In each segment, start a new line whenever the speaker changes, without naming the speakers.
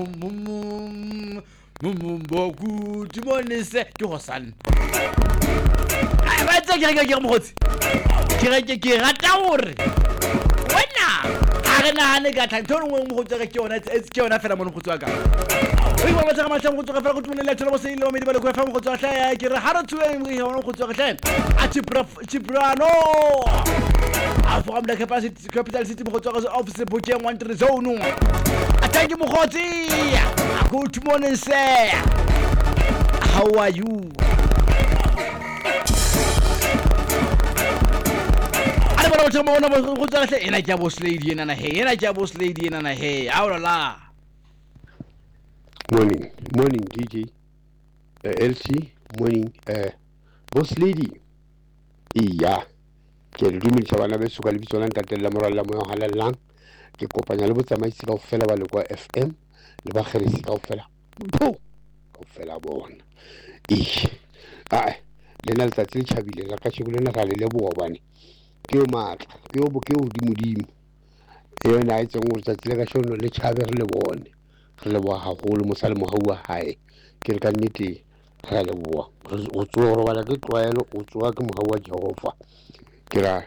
Boku timonese ke go sana ba tsa ke mogotsi ke rata gore wena a re nagane ka tlhang ngwe mogotsi ke yona fela mo mogotsi wa ka re ba batla matla mogotsi wa fela go tumonela tsholo se ile mo medibale go fa mogotsi wa tlha ke re ha re tsuwe mo ke mogotsi wa tlha a Chiprano from the capital city of Sebokeng 13 zone. Thank you Mokgotsi. Good morning sir. How are you? Ana ba re mo bona go tsala hle ena ke boss lady ena na he ena ke boss lady ena na he awala.
Morning DJ LC morning boss lady iya ke re dumedisa bana ba suka le bitso la ntatella moralla mo halalang ke kopanya le botsamaisi ka ofela ba le kwa FM le ba kgerisi ka ofela ofela bona le na letsatsi le tšhabile la ka tšhebile na ga le leboa bane ke yo matla ke yo godimo yona a etseng gore tsatsi le ka tšhono le tšhabe re le bone re leboa haholo mosale mohau wa hae ke re ka nnete ga leboa o tsoa go robala ke tlwaelo o tsoa ke mohau wa Jehova kira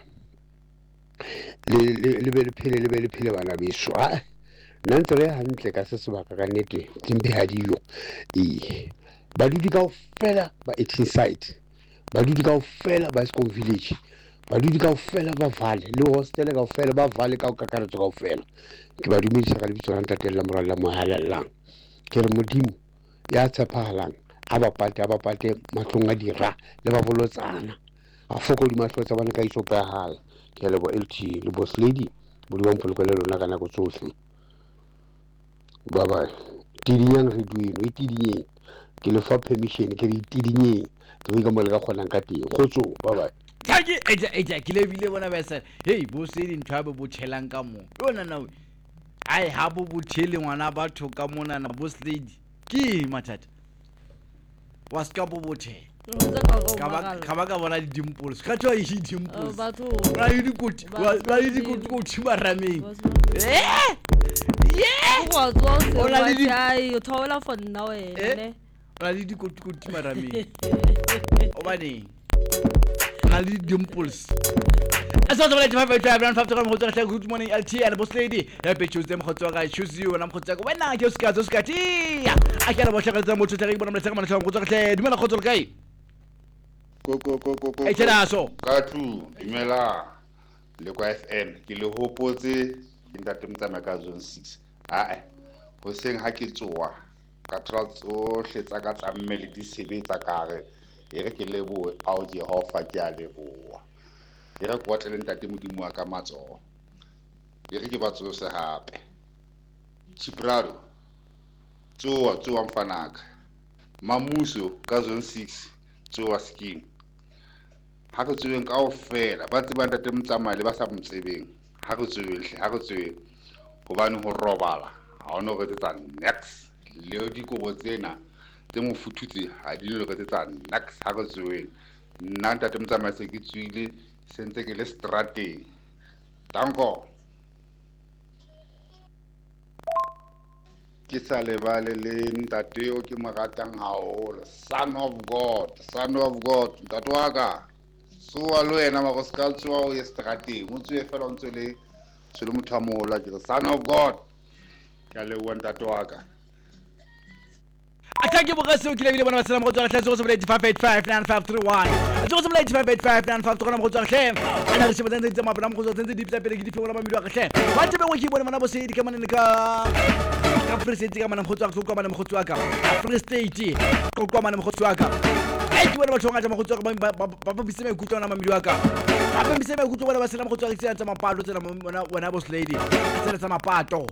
le be le phele bana beso nna ntse re hantle ka se sebaka ka nnete tsimbe ha diyo badudi kaofela ba 18 site badudi kaofela ba Eskom village badudi kaofela ba Vale le hostel kaofela ba Vale ka kakaretso kaofela ke ba dumedisa ka lebitso la ntatella moralla mo halalang ke re modimo ya tshepahalang a bapate matlong a dira le ba bolotsana a foko di mahlo tsa bana ka isopa ya hae ke lebo LT le boss lady bo di bompolo le lona kana go tsohle bye tidinyang re duino e tidinyeng ke le fa permission ke re tidinyeng ke ga mo le ka kgonang ka teng khotso bye
Thank eja ke lebile bona ba sa hey boss lady nthabe bo tshelang ka mo yona na ai ha bo tshele ngwana batho ka mona na boss lady ke mathata wa ska bo bothe ka ba ka bona di dimples ka tswa e dimples ra di koti go tshima rameng
go tswa se ai o thola for nna wena
ra di koti marameng o bane na di dimples Asa tsa bana ba tla brand 50 go tswa good morning LT and boss lady happy Tuesday mo tswa ga choose you na mo tswa go wena ke ska ti a ke ra bo tla mo tswa ga bona mletsa mana go tswa tle dumela go tswa kae
Go
Eteraso
ka tu dumela le kwa FM ke le hopotse ke ntate mtsama ka zone 6 go seng ha ke tsoa ka tratso hletsa ka tsamme le di sebetsa kare e re ke lebo ao Jehova ke a leboa e re kwa tle ntate modimo wa ka matso e re ke batso se hape Chiprano tsoa mfanaka mamuso ka zone 6 tsoa scheme ha go tsweng kaofela ba tseba ntate mtsamai le ba sa mtsebeng ha go tswe gobane go robala ha ono go tsetsa next le dikobo tsena tse mo futhutse ha di lo go tsetsa next ha go tswe nna ntate mtsamai se ke tswile sentse ke le strateng danko ke sa lebale le ntate o ke mo ratang haholo son of god ntate wa ka so a lo ena ma go ska tswa o estrateng o tswe fela o ntse le motho a moholo ke son of god ke a le wa ntate wa ka
Atake bogase o kile bona ba tsela mo go tswa tlhatso go sebele 5859531 go sebele 5859531 mo go tswa tlhe ana re sebetsa ntse mabona mo go tswa ntse dipsa pele ke diphola ba milo ga tlhe ba tebe go ke bona mana bo se di ka manene ka president ka mana mo go tswa go ka mana mo go tswa ka free state go ka mana mo go tswa ka ai ke bona ba tsonga mo go tswa ba bise me kutlo na mamilo ka ba bise me kutlo bona ba sela mo go tswa ke tsa mapalo tsela bona boss lady tsela tsa mapato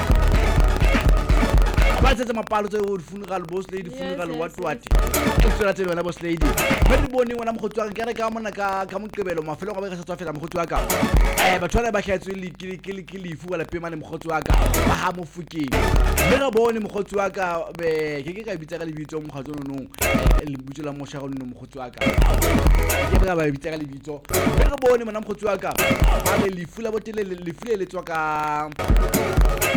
ba tsetsa mapalo tse o funeral boss lady funeral what e tsela tse wena boss lady ba di bone wena mo go tswa ke re ka mona ka moqebelo mafelo ga ba ka tswa fela mo go tswa ka ba tswela ba tlhatswe ke lifu wala pema le mo go tswa ka ba ha mo fukeng le ga bone mo go tswa ka ke ka bitsa ka lebitso mo kgatso no le butso la mo shago no mo go tswa ka ke ba bitsa ka lebitso le ga bone mona mo go tswa ka ba le lifu la botele lifu le tswa ka